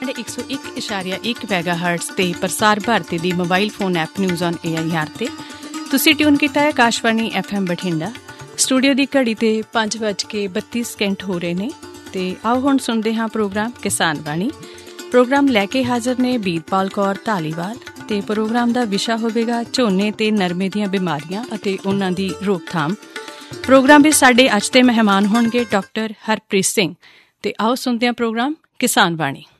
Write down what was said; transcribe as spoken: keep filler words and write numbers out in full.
ਸਾਡੇ ਇੱਕ ਸੌ ਇੱਕ ਇਸ਼ਾਰਿਆ ਇੱਕ ਮੈਗਾ ਹਰਟਜ਼ ਤੇ ਪ੍ਰਸਾਰ ਭਾਰਤੀ ਦੀ mobile phone app news on A I R ਤੇ ਤੁਸੀਂ ਟਿਊਨ ਕੀਤਾ ਹੈ Akashvani F M Bathinda. Studio ਦੀ ਘੜੀ ਤੇ ਪੰਜ ਵੱਜ ਕੇ ਬੱਤੀ ਸਕਿੰਟ ਹੋ ਰਹੇ ਨੇ ਤੇ ਆਓ ਹੁਣ ਸੁਣਦੇ ਹਾਂ ਪ੍ਰੋਗਰਾਮ ਕਿਸਾਨ ਬਾਣੀ। ਪ੍ਰੋਗਰਾਮ ਲੈ ਕੇ ਹਾਜ਼ਰ ਨੇ ਬੀਰਪਾਲ ਕੌਰ ਧਾਲੀਵਾਲ ਤੇ ਪ੍ਰੋਗਰਾਮ ਦਾ ਵਿਸ਼ਾ ਹੋਵੇਗਾ ਝੋਨੇ ਤੇ ਨਰਮੇ ਦੀਆਂ ਬਿਮਾਰੀਆਂ ਅਤੇ ਉਹਨਾਂ ਦੀ ਰੋਕਥਾਮ। ਪ੍ਰੋਗਰਾਮ ਵਿੱਚ ਸਾਡੇ ਅੱਜ ਦੇ ਮਹਿਮਾਨ ਹੋਣਗੇ ਡਾਕਟਰ ਹਰਪ੍ਰੀਤ ਸਿੰਘ ਤੇ ਆਓ ਸੁਣਦੇ ਹਾਂ ਪ੍ਰੋਗਰਾਮ ਕਿਸਾਨ ਬਾਣੀ।